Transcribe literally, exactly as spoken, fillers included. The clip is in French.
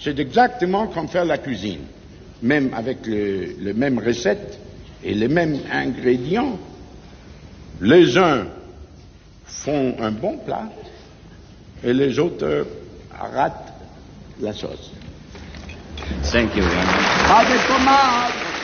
C'est exactement comme faire la cuisine. Même avec le, le même recette et les mêmes ingrédients, les uns font un bon plat et les autres euh, ratent la sauce. Thank you. Pas de tomate.